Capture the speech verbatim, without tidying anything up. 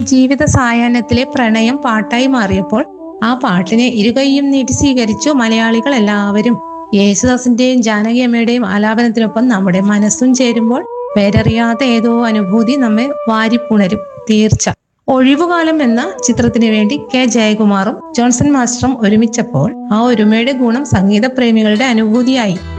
ജീവിത സായാഹ്നത്തിലെ പ്രണയം പാട്ടായി മാറിയപ്പോൾ ആ പാട്ടിനെ ഇരുകൈയും നീട്ടി സ്വീകരിച്ചു മലയാളികൾ എല്ലാവരും. യേശുദാസിന്റെയും ജാനകി അമ്മയുടെയും ആലാപനത്തിനൊപ്പം നമ്മുടെ മനസ്സും ചേരുമ്പോൾ പേരറിയാത്ത ഏതോ അനുഭൂതി നമ്മെ വാരിപ്പുണരും തീർച്ച. ഒഴിവുകാലം എന്ന ചിത്രത്തിന് വേണ്ടി കെ ജയകുമാറും ജോൺസൺ മാസ്റ്ററും ഒരുമിച്ചപ്പോൾ ആ ഒരുമയുടെ ഗുണം സംഗീത പ്രേമികളുടെ അനുഭൂതിയായി.